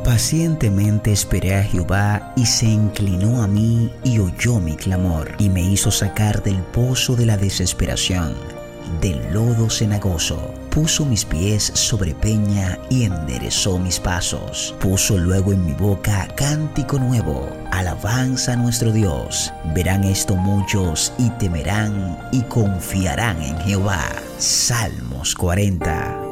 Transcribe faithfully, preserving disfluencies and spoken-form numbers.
Pacientemente esperé a Jehová y se inclinó a mí y oyó mi clamor y me hizo sacar del pozo de la desesperación, del lodo cenagoso. Puso mis pies sobre peña y enderezó mis pasos. Puso luego en mi boca cántico nuevo, alabanza a nuestro Dios. Verán esto muchos y temerán y confiarán en Jehová. Salmos cuarenta.